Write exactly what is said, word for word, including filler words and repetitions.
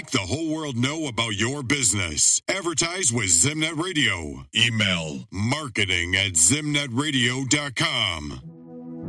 Make the whole world know about your business. Advertise with Zimnet Radio. Email marketing at zimnet radio dot com.